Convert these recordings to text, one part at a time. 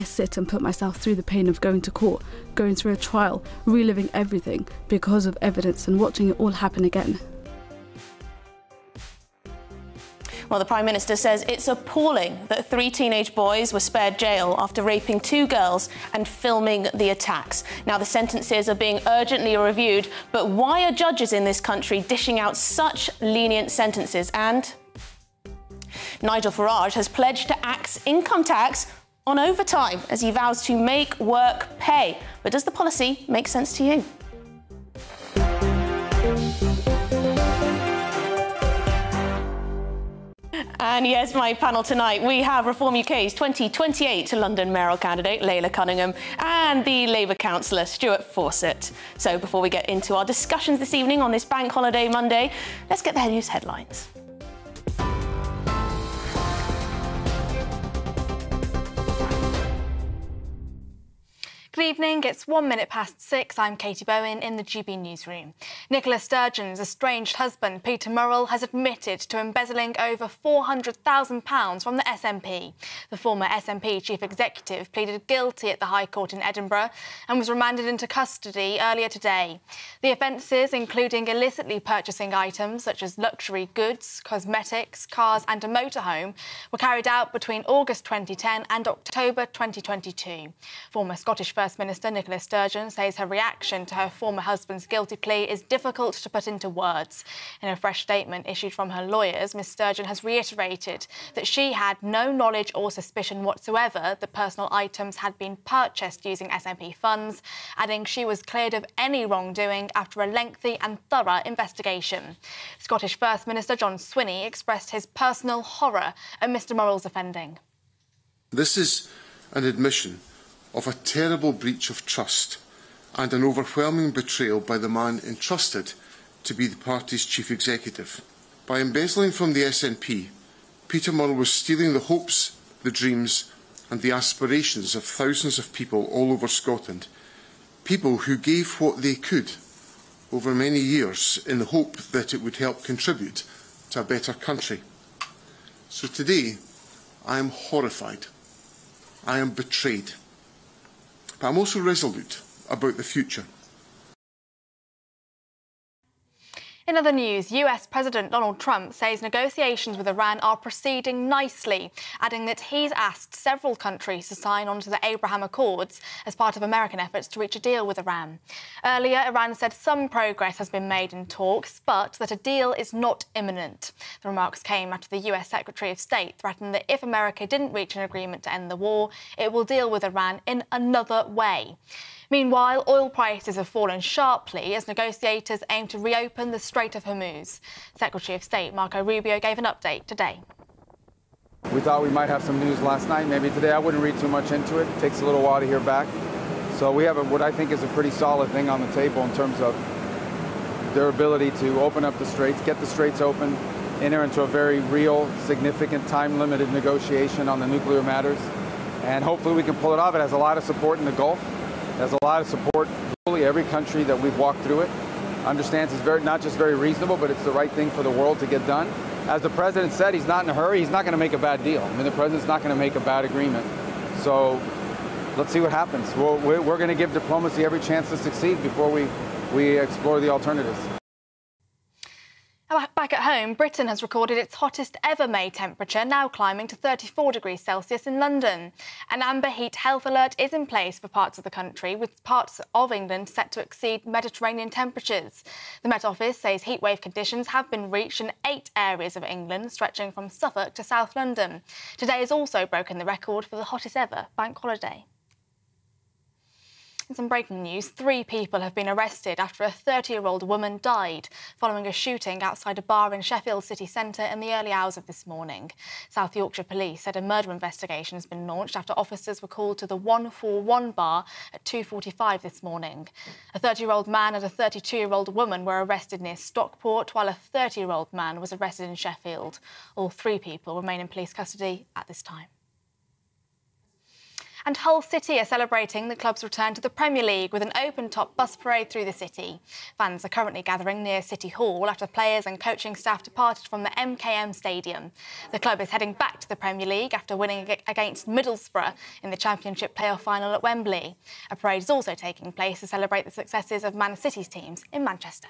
sit and put myself through the pain of going to court, going through a trial, reliving everything because of evidence and watching it all happen again. Well, the Prime Minister says it's appalling that 3 teenage boys were spared jail after raping 2 girls and filming the attacks. Now, the sentences are being urgently reviewed, but why are judges in this country dishing out such lenient sentences? And Nigel Farage has pledged to axe income tax on overtime as he vows to make work pay. But does the policy make sense to you? And yes, my panel tonight, we have Reform UK's 2028 London mayoral candidate, Layla Cunningham, and the Labour councillor, Stuart Fawcett. So before we get into our discussions this evening on this Bank Holiday Monday, let's get the news headlines. Good evening, it's 1 minute past 6. I'm Katie Bowen in the GB newsroom. Nicola Sturgeon's estranged husband, Peter Murrell, has admitted to embezzling over £400,000 from the SNP. The former SNP chief executive pleaded guilty at the High Court in Edinburgh and was remanded into custody earlier today. The offences, including illicitly purchasing items such as luxury goods, cosmetics, cars and a motorhome, were carried out between August 2010 and October 2022. Former Scottish First Minister Nicola Sturgeon says her reaction to her former husband's guilty plea is difficult to put into words. In a fresh statement issued from her lawyers, Ms Sturgeon has reiterated that she had no knowledge or suspicion whatsoever that personal items had been purchased using SNP funds, adding she was cleared of any wrongdoing after a lengthy and thorough investigation. Scottish First Minister John Swinney expressed his personal horror at Mr Murrell's offending. This is an admission of a terrible breach of trust and an overwhelming betrayal by the man entrusted to be the party's chief executive. By embezzling from the SNP, Peter Murrell was stealing the hopes, the dreams and the aspirations of thousands of people all over Scotland, people who gave what they could over many years in the hope that it would help contribute to a better country. So today, I am horrified. I am betrayed. But I'm also resolute about the future. In other news, US President Donald Trump says negotiations with Iran are proceeding nicely, adding that he's asked several countries to sign on to the Abraham Accords as part of American efforts to reach a deal with Iran. Earlier, Iran said some progress has been made in talks, but that a deal is not imminent. The remarks came after the US Secretary of State threatened that if America didn't reach an agreement to end the war, it will deal with Iran in another way. Meanwhile, oil prices have fallen sharply as negotiators aim to reopen the Strait of Hormuz. Secretary of State Marco Rubio gave an update today. We thought we might have some news last night. Maybe today. I wouldn't read too much into it. It takes a little while to hear back. So we have what I think is a pretty solid thing on the table in terms of their ability to open up the straits, get the straits open, enter into a very real, significant, time-limited negotiation on the nuclear matters. And hopefully we can pull it off. It has a lot of support in the Gulf. There's a lot of support. Really, every country that we've walked through it understands it's not just very reasonable, but it's the right thing for the world to get done. As the president said, he's not in a hurry. He's not going to make a bad deal. I mean, the president's not going to make a bad agreement. So let's see what happens. We're going to give diplomacy every chance to succeed before we explore the alternatives. Back at home, Britain has recorded its hottest ever May temperature, now climbing to 34 degrees Celsius in London. An amber heat health alert is in place for parts of the country, with parts of England set to exceed Mediterranean temperatures. The Met Office says heatwave conditions have been reached in 8 areas of England, stretching from Suffolk to South London. Today has also broken the record for the hottest ever bank holiday. In some breaking news, 3 people have been arrested after a 30-year-old woman died following a shooting outside a bar in Sheffield city centre in the early hours of this morning. South Yorkshire Police said a murder investigation has been launched after officers were called to the 141 bar at 2:45 this morning. A 30-year-old man and a 32-year-old woman were arrested near Stockport, while a 30-year-old man was arrested in Sheffield. All 3 people remain in police custody at this time. And Hull City are celebrating the club's return to the Premier League with an open-top bus parade through the city. Fans are currently gathering near City Hall after players and coaching staff departed from the MKM Stadium. The club is heading back to the Premier League after winning against Middlesbrough in the Championship playoff final at Wembley. A parade is also taking place to celebrate the successes of Man City's teams in Manchester.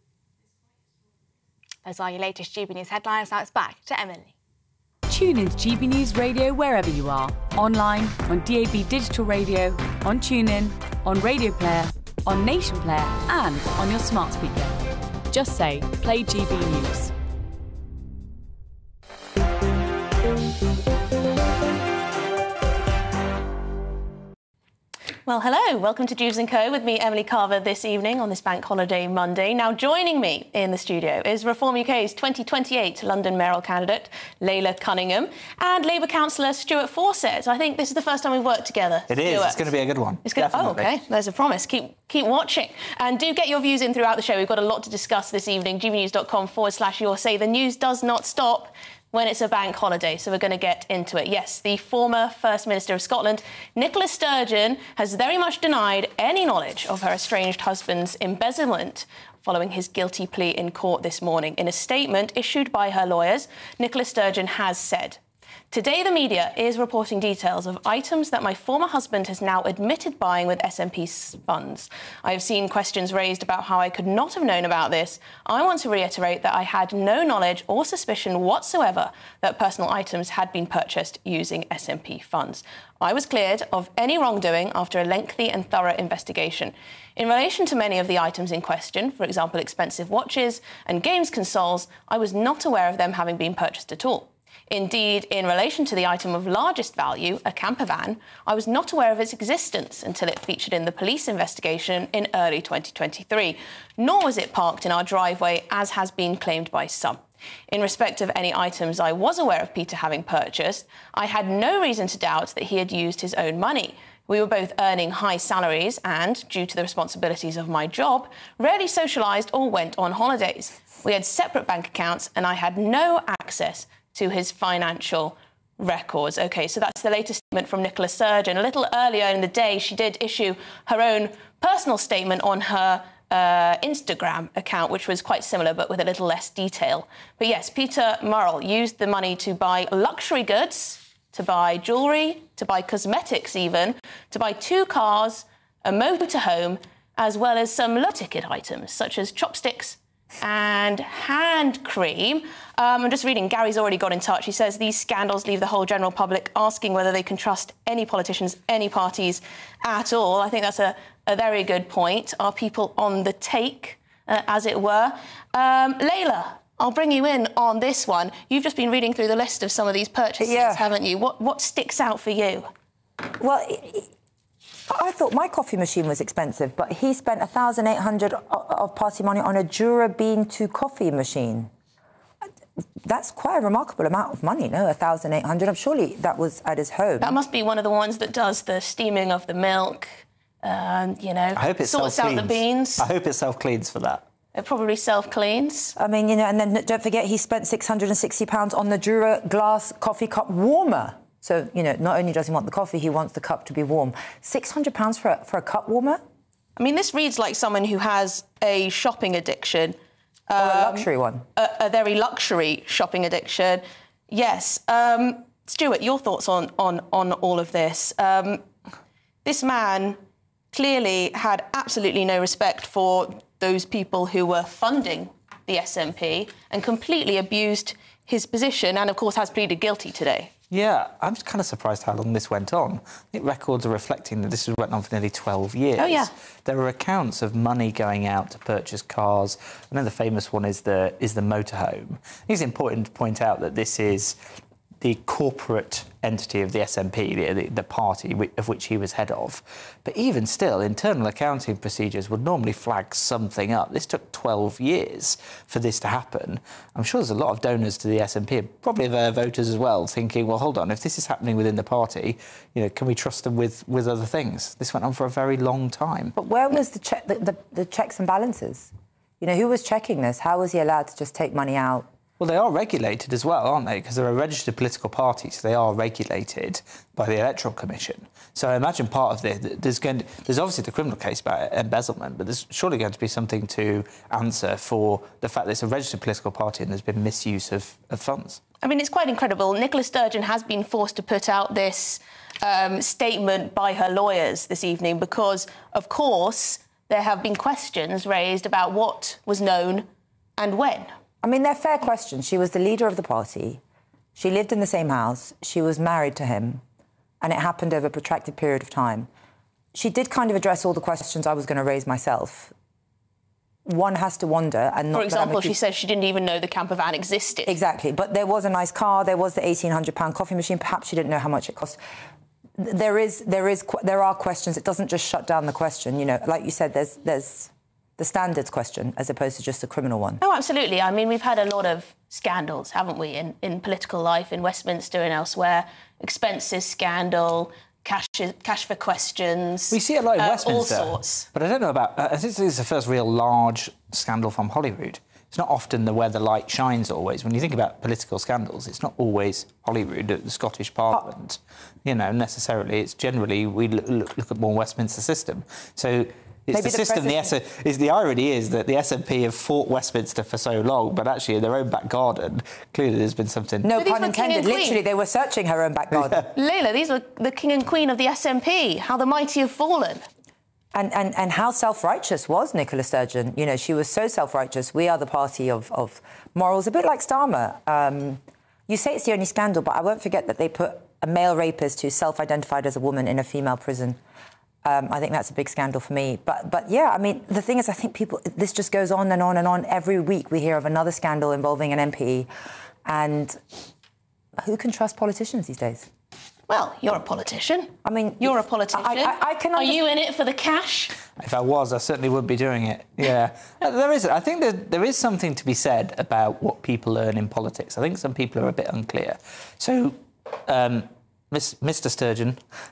Those are your latest GB News headlines. Now it's back to Emily. Tune in to GB News Radio wherever you are. Online, on DAB Digital Radio, on TuneIn, on Radio Player, on Nation Player and on your smart speaker. Just say, play GB News. Well, hello. Welcome to Jeeves & Co. with me, Emily Carver, this evening on this Bank Holiday Monday. Now, joining me in the studio is Reform UK's 2028 London mayoral candidate, Layla Cunningham, and Labour councillor Stuart Fawcett. I think this is the first time we've worked together. It is. It's going to be a good one. It's good. Oh, OK. There's a promise. Keep watching. And do get your views in throughout the show. We've got a lot to discuss this evening. gbnews.com/your say. The news does not stop when it's a bank holiday, so we're going to get into it. Yes, the former First Minister of Scotland, Nicola Sturgeon, has very much denied any knowledge of her estranged husband's embezzlement following his guilty plea in court this morning. In a statement issued by her lawyers, Nicola Sturgeon has said, "Today the media is reporting details of items that my former husband has now admitted buying with SNP's funds. I have seen questions raised about how I could not have known about this. I want to reiterate that I had no knowledge or suspicion whatsoever that personal items had been purchased using SNP funds. I was cleared of any wrongdoing after a lengthy and thorough investigation. In relation to many of the items in question, for example, expensive watches and games consoles, I was not aware of them having been purchased at all. Indeed, in relation to the item of largest value, a camper van, I was not aware of its existence until it featured in the police investigation in early 2023, nor was it parked in our driveway, as has been claimed by some. In respect of any items I was aware of Peter having purchased, I had no reason to doubt that he had used his own money. We were both earning high salaries and, due to the responsibilities of my job, rarely socialised or went on holidays. We had separate bank accounts and I had no access to his financial records." OK, so that's the latest statement from Nicola Sturgeon. A little earlier in the day, she did issue her own personal statement on her Instagram account, which was quite similar, but with a little less detail. But yes, Peter Murrell used the money to buy luxury goods, to buy jewellery, to buy cosmetics even, to buy 2 cars, a motorhome, as well as some low-ticket items, such as chopsticks and hand cream. I'm just reading, Gary's already got in touch. He says these scandals leave the whole general public asking whether they can trust any politicians, any parties at all. I think that's a very good point. Are people on the take, as it were? Layla, I'll bring you in on this one. You've just been reading through the list of some of these purchases, haven't you? What sticks out for you? Well, I thought my coffee machine was expensive, but he spent 1,800 of party money on a Jura Bean 2 coffee machine. That's quite a remarkable amount of money, no? 1,800. I'm surely that was at his home. That must be one of the ones that does the steaming of the milk. You know, I hope it sorts out the beans. I hope it self-cleans for that. It probably self-cleans. I mean, you know, and then don't forget he spent £660 on the Jura glass coffee cup warmer. So, you know, not only does he want the coffee, he wants the cup to be warm. £600 for a cup warmer? I mean, this reads like someone who has a shopping addiction. Or a luxury one. A very luxury shopping addiction. Yes. Stuart, your thoughts on all of this? This man clearly had absolutely no respect for those people who were funding the SNP and completely abused his position and, of course, has pleaded guilty today. Yeah, I'm just kind of surprised how long this went on. I think records are reflecting that this went on for nearly 12 years. Oh, yeah. There are accounts of money going out to purchase cars. I know the famous one is the motorhome. I think it's important to point out that this is the corporate entity of the SNP, the party of which he was head of. But even still, internal accounting procedures would normally flag something up. This took 12 years for this to happen. I'm sure there's a lot of donors to the SNP, probably their voters as well, thinking, well, hold on, if this is happening within the party, you know, can we trust them with other things? This went on for a very long time. But where was the checks and balances? You know, who was checking this? How was he allowed to just take money out Well, they are regulated as well, aren't they? Because they're a registered political party, so they are regulated by the Electoral Commission. So I imagine part of there's obviously the criminal case about embezzlement, but there's surely going to be something to answer for the fact that it's a registered political party and there's been misuse of funds. I mean, it's quite incredible. Nicola Sturgeon has been forced to put out this statement by her lawyers this evening because, of course, there have been questions raised about what was known and when. I mean, they're fair questions. She was the leader of the party. She lived in the same house. She was married to him. And it happened over a protracted period of time. She did kind of address all the questions I was going to raise myself. One has to wonder... and not. For example, she says she didn't even know the camper van existed. Exactly. But there was a nice car. There was the £1,800 coffee machine. Perhaps she didn't know how much it cost. There are questions. It doesn't just shut down the question. You know, like you said, there's the standards question as opposed to just the criminal one. Oh, absolutely. I mean, we've had a lot of scandals, haven't we, in political life, in Westminster and elsewhere. Expenses scandal, cash for questions. We see a lot in Westminster. All sorts. But I don't know about... I think this is the first real large scandal from Holyrood. It's not often where the light shines always. When you think about political scandals, it's not always Holyrood at the Scottish Parliament, you know, necessarily. It's generally, we look at more Westminster system. So... It's the system. The irony is that the SNP have fought Westminster for so long, but actually in their own back garden, clearly there's been something. No pun intended. Literally, they were searching her own back garden. Layla, these were the king and queen of the SNP. How the mighty have fallen. And how self-righteous was Nicola Sturgeon? You know, she was so self-righteous. We are the party of morals, a bit like Starmer. You say it's the only scandal, but I won't forget that they put a male rapist who self-identified as a woman in a female prison. I think that's a big scandal for me. But yeah, I mean, the thing is, I think this just goes on and on and on. Every week we hear of another scandal involving an MP. And who can trust politicians these days? Well, you're a politician. I mean... You're a politician. Are you in it for the cash? If I was, I certainly would be doing it, yeah. I think there is something to be said about what people earn in politics. I think some people are a bit unclear. So, Mr. Sturgeon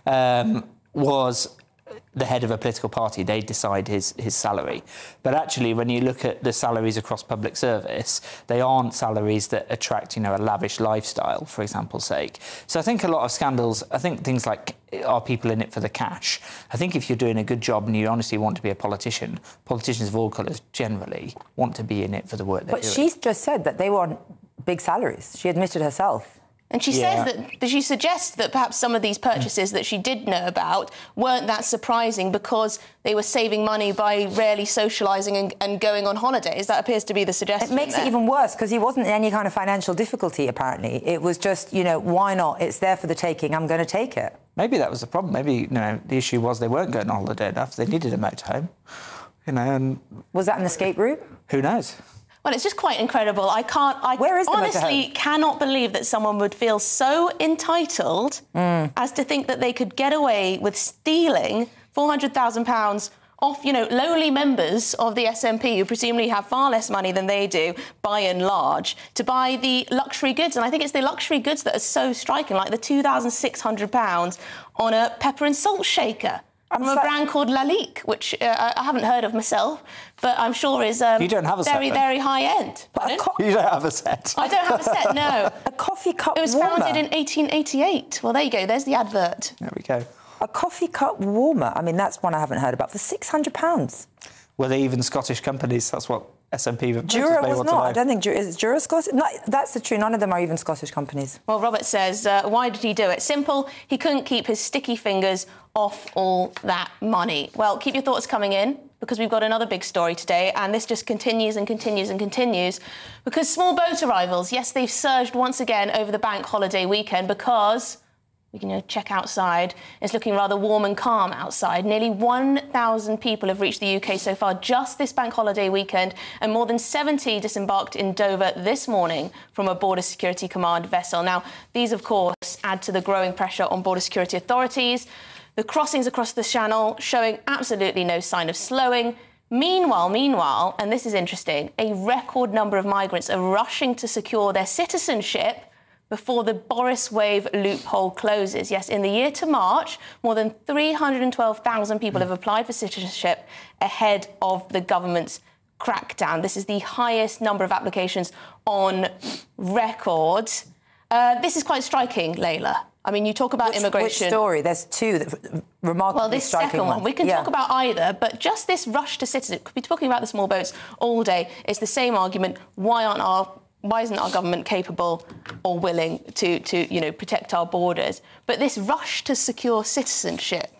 was... the head of a political party. They decide his salary. But actually, when you look at the salaries across public service, they aren't salaries that attract, you know, a lavish lifestyle, for example's sake. So I think a lot of scandals, I think things like, are people in it for the cash? I think if you're doing a good job and you honestly want to be a politician, politicians of all colours generally want to be in it for the work they're doing. But she's just said that they want big salaries. She admitted herself. And she says that she suggests that perhaps some of these purchases that she did know about weren't that surprising because they were saving money by rarely socialising and going on holidays. That appears to be the suggestion. It makes it even worse because he wasn't in any kind of financial difficulty, apparently. It was just, you know, why not? It's there for the taking. I'm going to take it. Maybe that was the problem. Maybe, you know, the issue was they weren't going on holiday enough. They needed a motorhome, you know. And was that an escape route? Who knows? Well, it's just quite incredible. I honestly cannot believe that someone would feel so entitled as to think that they could get away with stealing £400,000 off, you know, lowly members of the SNP who presumably have far less money than they do, by and large, to buy the luxury goods. And I think it's the luxury goods that are so striking, like the £2,600 on a pepper and salt shaker. From a brand called Lalique, which I haven't heard of myself, but I'm sure is you don't have a very, set, very high-end. You don't have a set. I don't have a set, no. A coffee cup warmer. It was founded in 1888. Well, there you go. There's the advert. There we go. A coffee cup warmer. I mean, that's one I haven't heard about. For £600. Were they even Scottish companies? That's what SNP have Jura was not. I don't think is Jura Scottish. No, that's the truth. None of them are even Scottish companies. Well, Robert says, why did he do it? Simple. He couldn't keep his sticky fingers off all that money. Well, keep your thoughts coming in because we've got another big story today, and this just continues and continues and continues because small boat arrivals, yes, they've surged once again over the bank holiday weekend because... you can check outside. It's looking rather warm and calm outside. Nearly 1,000 people have reached the UK so far just this bank holiday weekend, and more than 70 disembarked in Dover this morning from a Border Security Command vessel. Now, these, of course, add to the growing pressure on border security authorities. The crossings across the Channel showing absolutely no sign of slowing. Meanwhile, and this is interesting, a record number of migrants are rushing to secure their citizenship before the Boris wave loophole closes. Yes, in the year to March, more than 312,000 people have applied for citizenship ahead of the government's crackdown. This is the highest number of applications on record. This is quite striking, Layla. I mean, you talk about immigration. Which story? There's two that remarkably well, this striking second one, we can talk about either, but just this rush to citizenship, could be talking about the small boats all day. It's the same argument. Why isn't our government capable or willing to protect our borders? But this rush to secure citizenship,